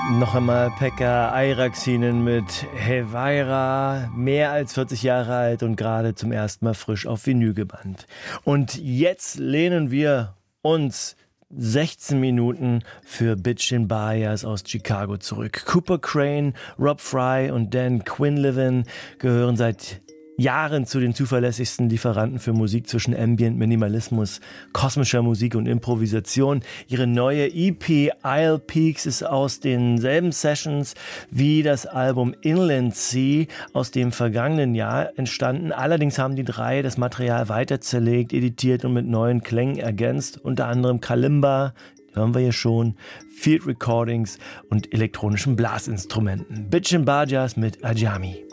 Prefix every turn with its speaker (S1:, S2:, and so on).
S1: Noch einmal Pekka Ayraksinen mit Hevaira, mehr als 40 Jahre alt und gerade zum ersten Mal frisch auf Vinyl gebannt. Und jetzt lehnen wir uns 16 Minuten für Bitchin' Bias aus Chicago zurück. Cooper Crane, Rob Fry und Dan Quinlivan gehören seit Jahren zu den zuverlässigsten Lieferanten für Musik zwischen Ambient, Minimalismus, kosmischer Musik und Improvisation. Ihre neue EP Isle Peaks ist aus denselben Sessions wie das Album Inland Sea aus dem vergangenen Jahr entstanden. Allerdings haben die drei das Material weiter zerlegt, editiert und mit neuen Klängen ergänzt. Unter anderem Kalimba, hören wir hier schon, Field Recordings und elektronischen Blasinstrumenten. Bitchin' Bias mit Ajami.